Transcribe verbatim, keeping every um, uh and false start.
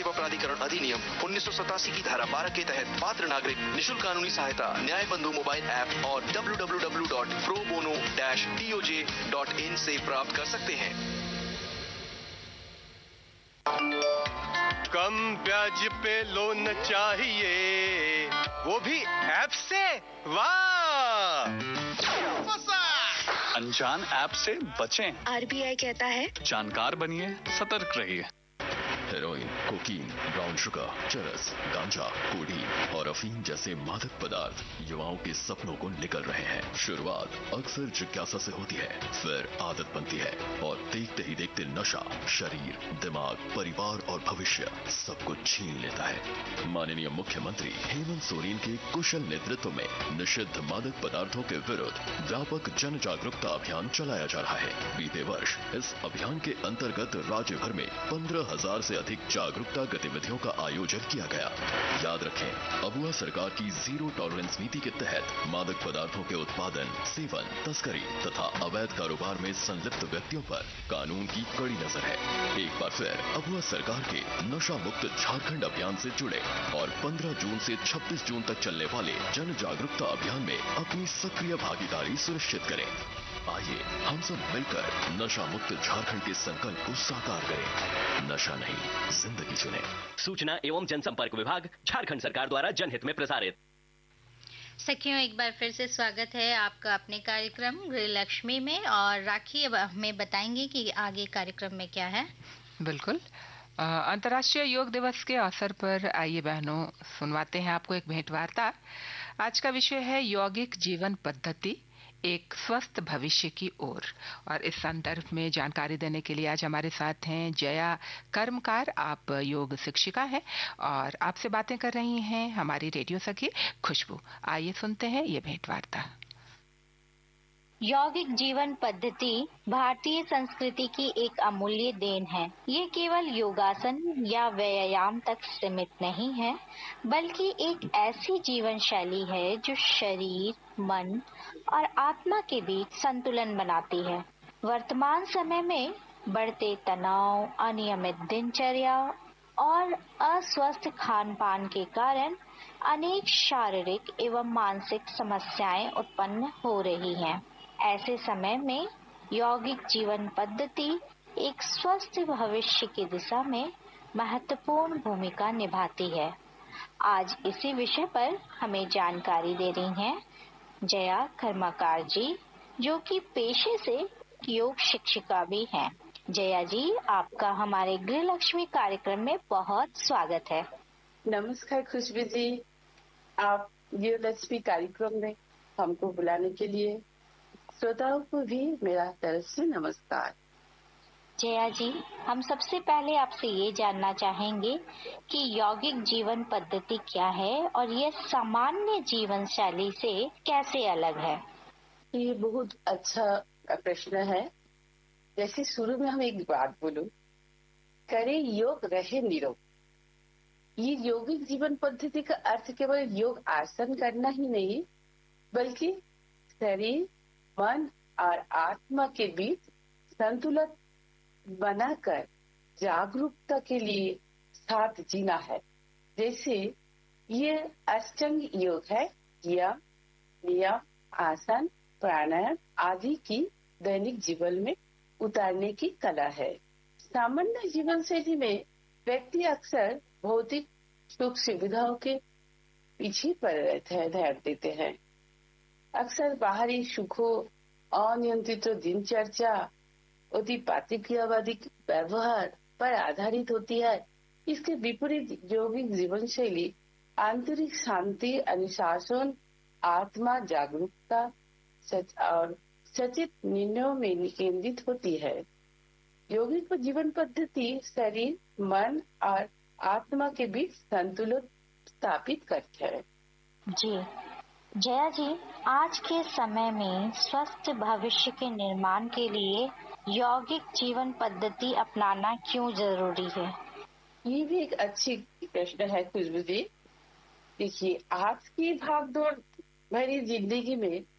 सेवा प्राधिकरण अधिनियम उन्नीस सौ सतासी की धारा बारह के तहत पात्र नागरिक निशुल्क कानूनी सहायता न्याय बंधु मोबाइल ऐप और W W W dot pro bono dash T O J dot in से प्राप्त कर सकते हैं। कम ब्याज पे लोन चाहिए, वो भी ऐप से। वाह! अनजान ऐप से बचें। आरबीआई कहता है जानकार बनिए, सतर्क रहिए। हेरोइन, कोकीन, ब्राउन शुगर, चरस, गांजा, कोडीन और अफीम जैसे मादक पदार्थ युवाओं के सपनों को निकल रहे हैं। शुरुआत अक्सर जिज्ञासा से होती है, फिर आदत बनती है और देखते ही देखते नशा शरीर, दिमाग, परिवार और भविष्य सब कुछ छीन लेता है। माननीय मुख्यमंत्री हेमंत सोरेन के कुशल नेतृत्व में निषिद्ध मादक पदार्थों के विरुद्ध व्यापक जन जागरूकता अभियान चलाया जा रहा है। बीते वर्ष इस अभियान के अंतर्गत राज्य भर में पंद्रह हजार से अधिक जागरूकता गतिविधियों का आयोजन किया गया। याद रखें, अबुआ सरकार की जीरो टॉलरेंस नीति के तहत मादक पदार्थों के उत्पादन, सेवन, तस्करी तथा अवैध कारोबार में संलिप्त व्यक्तियों पर कानून की कड़ी नजर है। एक बार फिर अबुआ सरकार के नशा मुक्त झारखंड अभियान से जुड़े और पंद्रह जून से छब्बीस जून तक चलने वाले जन जागरूकता अभियान में अपनी सक्रिय भागीदारी सुनिश्चित करें। आइए हम सब मिलकर नशा मुक्त झारखंड के संकल्प को साकार करें। नशा नहीं, जिंदगी चुने। सूचना एवं जनसंपर्क विभाग, झारखंड सरकार द्वारा जनहित में प्रसारित। सखियों, एक बार फिर से स्वागत है आपका अपने कार्यक्रम गृह लक्ष्मी में। और राखी अब हमें बताएंगे कि आगे कार्यक्रम में क्या है। बिल्कुल। अंतर्राष्ट्रीय योग दिवस के अवसर पर आइए बहनों सुनवाते हैं आपको एक भेंट वार्ता। आज का विषय है यौगिक जीवन पद्धति, एक स्वस्थ भविष्य की ओर। और इस संदर्भ में जानकारी देने के लिए आज हमारे साथ हैं जया कर्मकार। आप योग शिक्षिका हैं और आपसे बातें कर रही हैं हमारी रेडियो सखी खुशबू। आइए सुनते हैं ये भेंट वार्ता। यौगिक जीवन पद्धति भारतीय संस्कृति की एक अमूल्य देन है। ये केवल योगासन या व्यायाम तक सीमित नहीं है, बल्कि एक ऐसी जीवन शैली है जो शरीर, मन और आत्मा के बीच संतुलन बनाती है। वर्तमान समय में बढ़ते तनाव, अनियमित दिनचर्या और अस्वस्थ खान पान के कारण अनेक शारीरिक एवं मानसिक समस्याएं उत्पन्न हो रही हैं। ऐसे समय में यौगिक जीवन पद्धति एक स्वस्थ भविष्य की दिशा में महत्वपूर्ण भूमिका निभाती है। आज इसी विषय पर हमें जानकारी दे रही हैं जया कर्मकार जी, जो कि पेशे से योग शिक्षिका भी हैं। जया जी, आपका हमारे गृह लक्ष्मी कार्यक्रम में बहुत स्वागत है। नमस्कार खुशबू जी, आप गृह लक्ष्मी कार्यक्रम में हमको बुलाने के लिए श्रोताओं को भी मेरा तरफ से नमस्कार। जया जी, हम सबसे पहले आपसे ये जानना चाहेंगे कि यौगिक जीवन पद्धति क्या है और यह सामान्य जीवन शैली से कैसे अलग है। ये बहुत अच्छा प्रश्न है। जैसे शुरू में हम एक बात बोलूं, करे योग रहे निरोग। ये यौगिक जीवन पद्धति का अर्थ केवल योग आसन करना ही नहीं, बल्कि शरीर, मन और आत्मा के बीच संतुलन बनाकर जागरूकता के लिए साथ जीना है। जैसे ये अष्टांग योग है, यम, नियम, आसन, प्राणायाम आदि की दैनिक जीवन में उतारने की कला है। सामान्य जीवन शैली में व्यक्ति अक्सर भौतिक सुख सुविधाओं के पीछे पड़ रहते हैं, ध्यान देते हैं। अक्सर बाहरी सुखों, अनियंत्रित दिनचर्या, अतिपातिक्यवादी व्यवहार पर आधारित होती है। इसके विपरीत यौगिक जीवन शैली आंतरिक शांति, अनुशासन, आत्मा जागरूकता सच और सचेत निर्णयों में केंद्रित होती है। यौगिक जीवन पद्धति शरीर, मन और आत्मा के बीच संतुलन स्थापित करते हैं। जी जया जी, आज के समय में स्वस्थ भविष्य के निर्माण के लिए यौगिक जीवन पद्धति अपनाना क्यों जरूरी है? ये भी एक अच्छी प्रश्न है खुशबू जी। देखिए, आज की भागदौड़ भरी जिंदगी में